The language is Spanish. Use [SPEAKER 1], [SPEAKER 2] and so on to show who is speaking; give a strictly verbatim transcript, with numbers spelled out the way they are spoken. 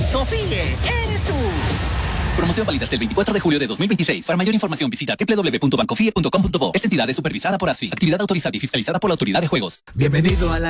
[SPEAKER 1] Confíe, eres tú.
[SPEAKER 2] Promoción válida hasta el veinticuatro de julio de dos mil veintiséis. Para mayor información visita doble u doble u doble u punto bancofie punto com punto bo. Esta entidad es supervisada por A S F I. Actividad autorizada y fiscalizada por la Autoridad de Juegos.
[SPEAKER 3] Bienvenido a la